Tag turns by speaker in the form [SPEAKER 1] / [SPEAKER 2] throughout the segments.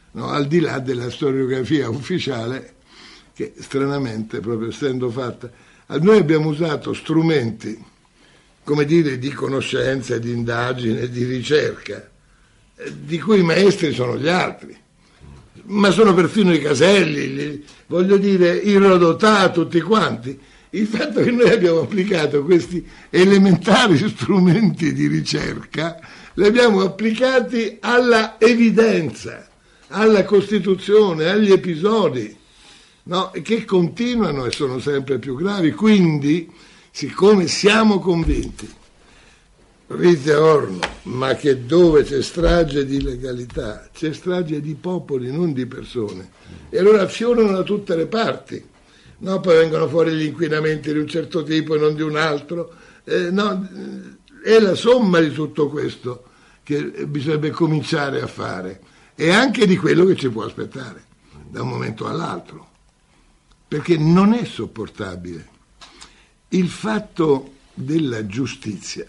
[SPEAKER 1] no? Al di là della storiografia ufficiale, che stranamente, proprio essendo fatta, noi abbiamo usato strumenti, come dire, di conoscenza, di indagine, di ricerca, di cui i maestri sono gli altri, ma sono perfino i Caselli, voglio dire, i Rodotà, tutti quanti. Il fatto che noi abbiamo applicato questi elementari strumenti di ricerca, li abbiamo applicati alla evidenza, alla Costituzione, agli episodi, no? Che continuano e sono sempre più gravi. Quindi, siccome siamo convinti, Rita Orno, ma che dove c'è strage di legalità, c'è strage di popoli, non di persone, e allora affiorano da tutte le parti, no? Poi vengono fuori gli inquinamenti di un certo tipo e non di un altro, no? È la somma di tutto questo che bisognerebbe cominciare a fare, e anche di quello che ci può aspettare da un momento all'altro, perché non è sopportabile il fatto della giustizia.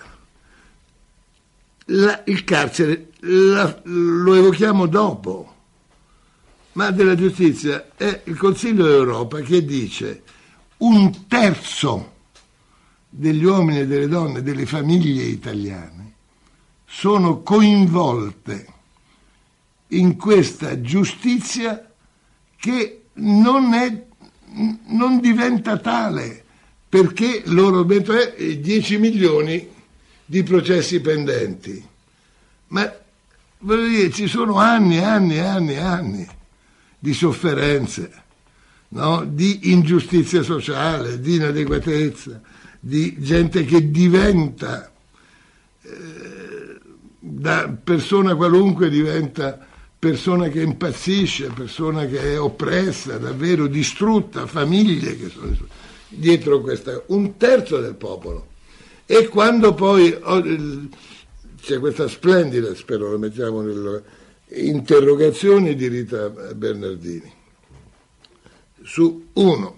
[SPEAKER 1] Il carcere lo evochiamo dopo, ma della giustizia è il Consiglio d'Europa che dice 1/3 degli uomini e delle donne delle famiglie italiane sono coinvolte in questa giustizia che non diventa tale, perché loro mettono 10 milioni di processi pendenti, ma voglio dire, ci sono anni e anni e anni e anni di sofferenze, no? Di ingiustizia sociale, di inadeguatezza, di gente che diventa da persona qualunque diventa persona che impazzisce, persona che è oppressa, davvero distrutta, famiglie che sono dietro questa, 1/3 del popolo. E quando poi c'è questa splendida, spero lo mettiamo nelle interrogazioni di Rita Bernardini, su uno,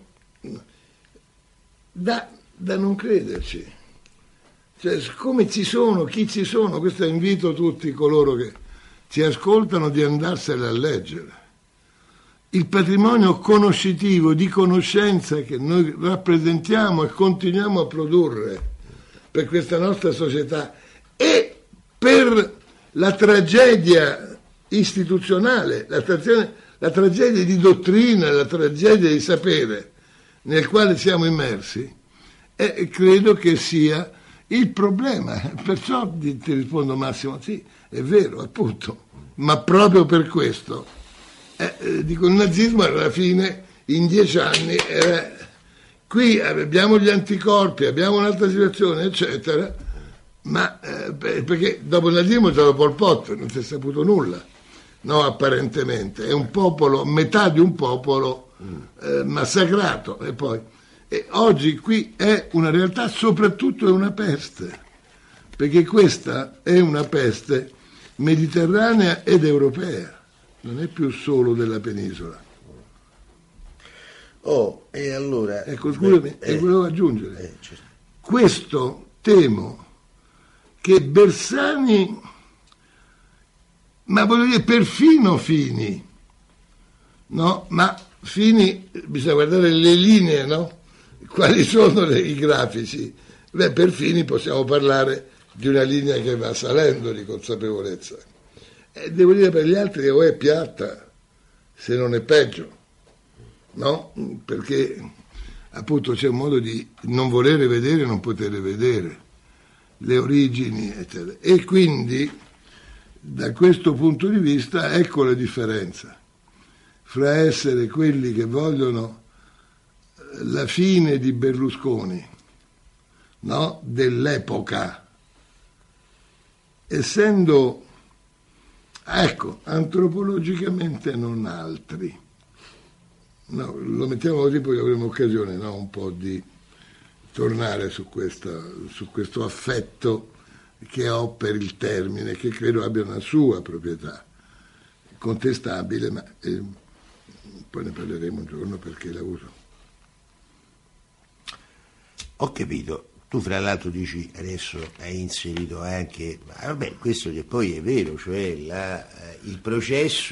[SPEAKER 1] da non crederci, cioè come ci sono, chi ci sono, questo invito tutti coloro che ci ascoltano di andarsene a leggere. Il patrimonio conoscitivo, di conoscenza che noi rappresentiamo e continuiamo a produrre per questa nostra società e per la tragedia istituzionale, la tragedia di dottrina, la tragedia di sapere nel quale siamo immersi, credo che sia il problema. Perciò ti rispondo, Massimo, sì, è vero, appunto, ma proprio per questo dico, il nazismo alla fine in 10 anni qui abbiamo gli anticorpi, abbiamo un'altra situazione, eccetera, ma perché dopo il nazismo c'era Pol Pot, non si è saputo nulla, no, apparentemente, è un popolo, metà di un popolo massacrato, e poi oggi qui è una realtà, soprattutto è una peste, perché questa è una peste mediterranea ed europea, non è più solo della penisola.
[SPEAKER 2] E allora...
[SPEAKER 1] Ecco, scusami, volevo aggiungere. Certo. Questo temo che Bersani, ma voglio dire perfino Fini, no? Ma Fini, bisogna guardare le linee, no? Quali sono i grafici? Per Fini possiamo parlare di una linea che va salendo di consapevolezza. Devo dire per gli altri o è piatta, se non è peggio, no? Perché appunto c'è un modo di non volere vedere e non poter vedere le origini, eccetera. E quindi da questo punto di vista ecco la differenza fra essere quelli che vogliono la fine di Berlusconi, no? Dell'epoca, essendo antropologicamente non altri. No, lo mettiamo così, poi avremo occasione, no, un po' di tornare su questo affetto che ho per il termine, che credo abbia una sua proprietà contestabile, ma poi ne parleremo un giorno perché la uso.
[SPEAKER 2] Ho capito. Tu fra l'altro dici, adesso hai inserito anche, questo che poi è vero, cioè il processo